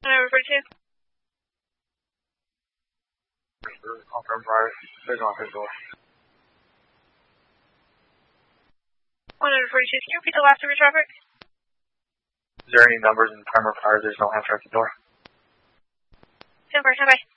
Number 42. Confirm prior. There's on his door. 142, can you repeat the last of your traffic? Is there any numbers in timer prior? There's no answer at the door. 10-4, stand by.